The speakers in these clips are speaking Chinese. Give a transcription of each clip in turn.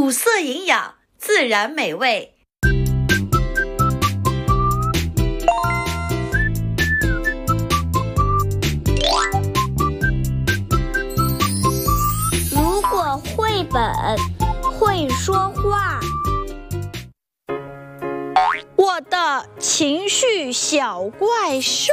五色营养，自然美味。 如果绘本会说话， 我的情绪小怪兽。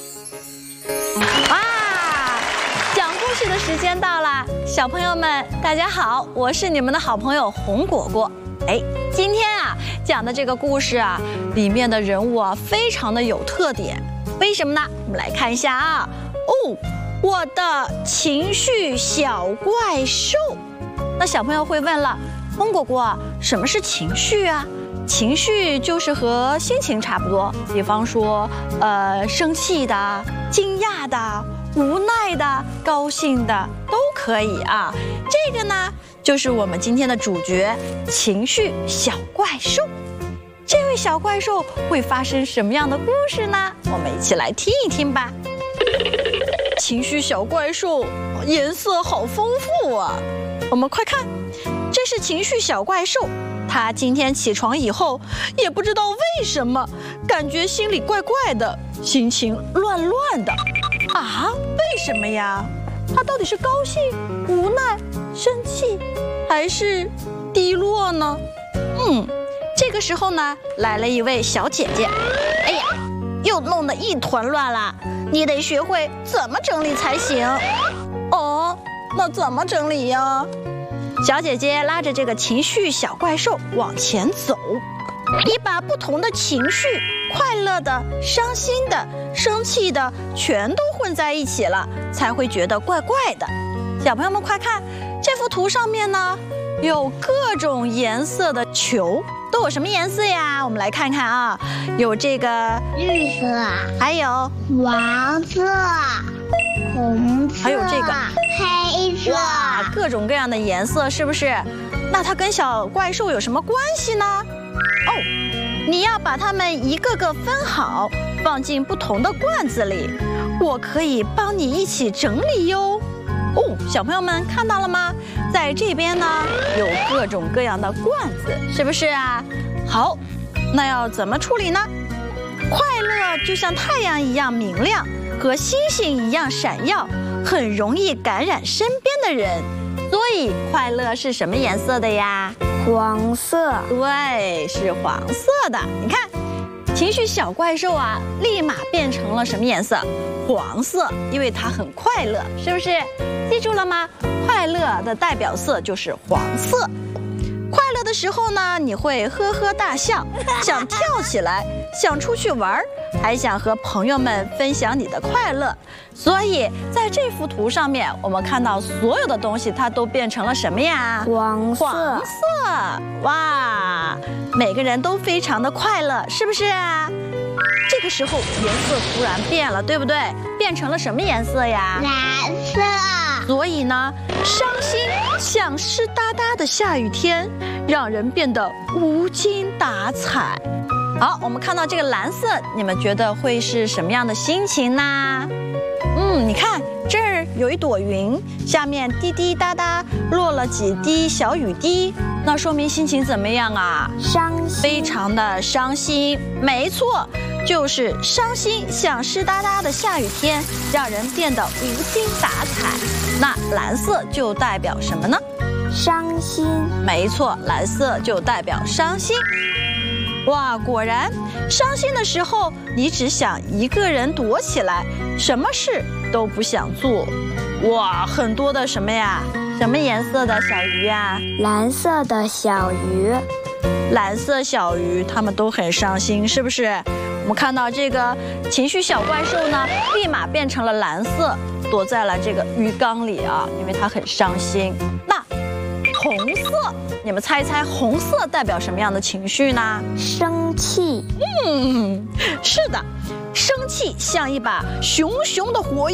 讲故事的时间到了，小朋友们大家好，我是你们的好朋友红果果。今天讲的这个故事里面的人物非常的有特点，为什么呢？我们来看一下我的情绪小怪兽。那小朋友会问了，红果果，什么是情绪啊？情绪就是和心情差不多，比方说生气的、惊讶的、无奈的、高兴的都可以啊。这个呢，就是我们今天的主角——情绪小怪兽。这位小怪兽会发生什么样的故事呢？我们一起来听一听吧。情绪小怪兽颜色好丰富啊！我们快看，这是情绪小怪兽。他今天起床以后，也不知道为什么，感觉心里怪怪的，心情乱乱的。为什么呀？他到底是高兴、无奈、生气，还是低落呢？这个时候呢，来了一位小姐姐。又弄得一团乱了，你得学会怎么整理才行。那怎么整理呀？小姐姐拉着这个情绪小怪兽往前走，你把不同的情绪，快乐的、伤心的、生气的，全都混在一起了，才会觉得怪怪的。小朋友们快看，这幅图上面呢，有各种颜色的球，都有什么颜色呀？我们来看看有这个绿色， 还有黄色、红色， 还有这个黑色。 各种各样的颜色，是不是？那它跟小怪兽有什么关系呢？你要把它们一个个分好，放进不同的罐子里，我可以帮你一起整理哟。小朋友们看到了吗？在这边呢，有各种各样的罐子，是不是啊？好，那要怎么处理呢？快乐就像太阳一样明亮，和星星一样闪耀，很容易感染身边的人。所以快乐是什么颜色的呀？ 黄色。 对，是黄色的。你看，情绪小怪兽立马变成了什么颜色？黄色，因为它很快乐，是不是？记住了吗？快乐的代表色就是黄色。快乐的时候呢，你会呵呵大笑，想跳起来，想出去玩，还想和朋友们分享你的快乐。所以在这幅图上面，我们看到所有的东西它都变成了什么呀？ 黄色。 黄色。每个人都非常的快乐，是不是啊？这个时候颜色突然变了，对不对？变成了什么颜色呀？ 蓝色。 所以呢，伤心像湿哒哒的下雨天，让人变得无精打采。好，我们看到这个蓝色，你们觉得会是什么样的心情呢？你看这儿有一朵云，下面滴滴答答落了几滴小雨滴，那说明心情怎么样啊？ 伤心。 非常的伤心。没错，就是伤心像湿哒哒的下雨天，让人变得无精打采。那蓝色就代表什么呢？ 伤心。 没错，蓝色就代表伤心。果然，伤心的时候，你只想一个人躲起来，什么事都不想做。很多的什么呀？什么颜色的小鱼呀？ 蓝色的小鱼。 蓝色小鱼，它们都很伤心，是不是？我们看到这个情绪小怪兽呢，立马变成了蓝色，躲在了这个鱼缸里因为它很伤心。那红色，你们猜一猜，红色代表什么样的情绪呢？ 生气。 是的，生气像一把熊熊的火焰。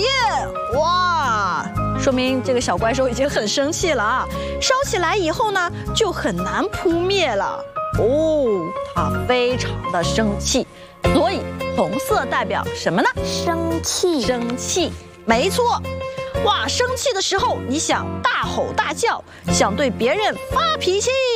说明这个小怪兽已经很生气了烧起来以后呢，就很难扑灭了。它非常的生气，所以红色代表什么呢？ 生气。 生气，没错。生气的时候，你想大吼大叫，想对别人发脾气。